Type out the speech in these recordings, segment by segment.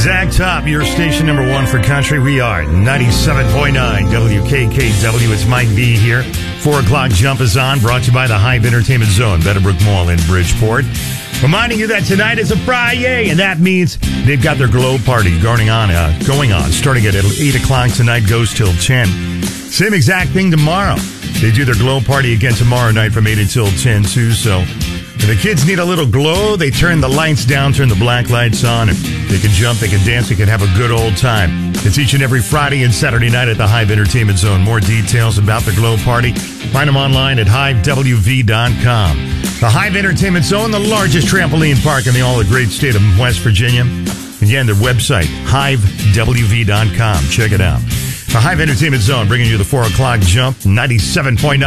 Zag Top, your station number one for country. We are 97.9 WKKW. It's Mike B here. 4 o'clock jump is on, brought to you by the Hive Entertainment Zone, Meadowbrook Mall in Bridgeport. Reminding you that tonight is a Friday, and that means they've got their glow party going on, starting at 8 o'clock tonight, goes till 10. Same exact thing tomorrow. They do their glow party again tomorrow night from 8 until 10, too, so if the kids need a little glow, they turn the lights down, turn the black lights on, and they can jump, they can dance, they can have a good old time. It's each and every Friday and Saturday night at the Hive Entertainment Zone. More details about the glow party, find them online at hivewv.com. The Hive Entertainment Zone, the largest trampoline park in the great state of West Virginia. Again, their website, hivewv.com. Check it out. The Hive Entertainment Zone, bringing you the 4 o'clock jump, 97.9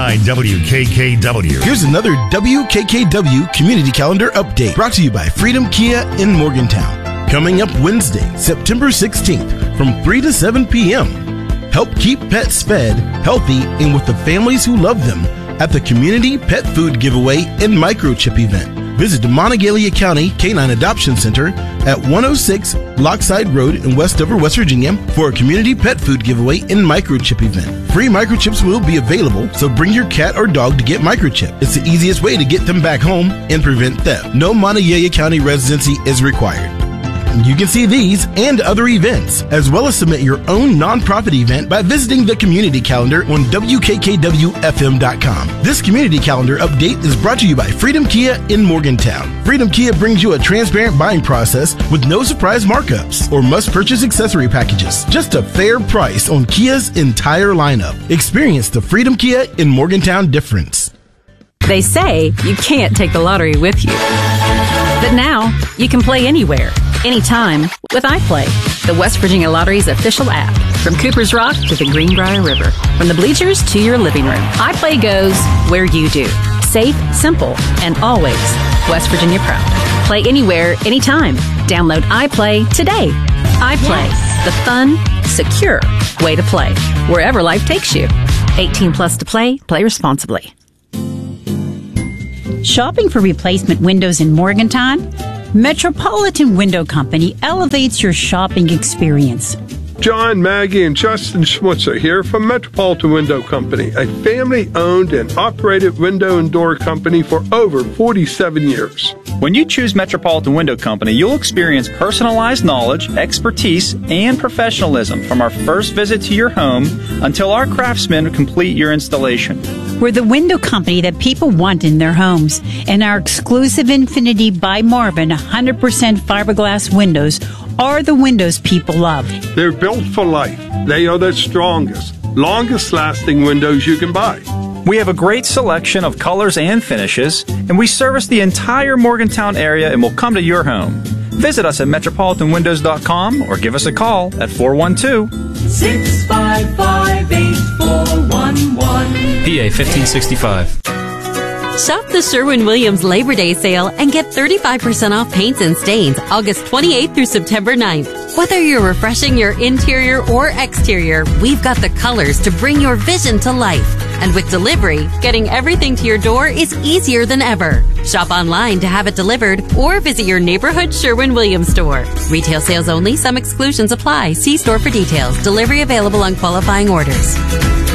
WKKW. Here's another WKKW community calendar update, brought to you by Freedom Kia in Morgantown. Coming up Wednesday, September 16th, from 3 to 7 p.m. Help keep pets fed, healthy, and with the families who love them at the Community Pet Food Giveaway and Microchip event. Visit the Monongalia County Canine Adoption Center at 106 Lockside Road in Westover, West Virginia for a Community Pet Food Giveaway and Microchip event. Free microchips will be available, so bring your cat or dog to get microchipped. It's the easiest way to get them back home and prevent theft. No Monongalia County residency is required. You can see these and other events, as well as submit your own nonprofit event by visiting the community calendar on WKKWFM.com. This community calendar update is brought to you by Freedom Kia in Morgantown. Freedom Kia brings you a transparent buying process with no surprise markups or must-purchase accessory packages. Just a fair price on Kia's entire lineup. Experience the Freedom Kia in Morgantown difference. They say you can't take the lottery with you. But now, you can play anywhere, anytime with iPlay, the West Virginia Lottery's official app. From Cooper's Rock to the Greenbrier River, from the bleachers to your living room, iPlay goes where you do. Safe, simple, and always West Virginia proud. Play anywhere, anytime. Download iPlay today. iPlay, the fun, secure way to play, wherever life takes you. 18 plus to play. Play responsibly. Shopping for replacement windows in Morgantown? Metropolitan Window Company elevates your shopping experience. John, Maggie, and Justin Schmutzer here from Metropolitan Window Company, a family-owned and operated window and door company for over 47 years. When you choose Metropolitan Window Company, you'll experience personalized knowledge, expertise, and professionalism from our first visit to your home until our craftsmen complete your installation. We're the window company that people want in their homes, and our exclusive Infinity by Marvin 100% fiberglass windows are the windows people love. They're built for life. They are the strongest, longest-lasting windows you can buy. We have a great selection of colors and finishes, and we service the entire Morgantown area and will come to your home. Visit us at metropolitanwindows.com or give us a call at 412-655-8411. PA 1565. Shop the Sherwin-Williams Labor Day sale and get 35% off paints and stains August 28th through September 9th. Whether you're refreshing your interior or exterior, we've got the colors to bring your vision to life. And with delivery, getting everything to your door is easier than ever. Shop online to have it delivered or visit your neighborhood Sherwin-Williams store. Retail sales only. Some exclusions apply. See store for details. Delivery available on qualifying orders.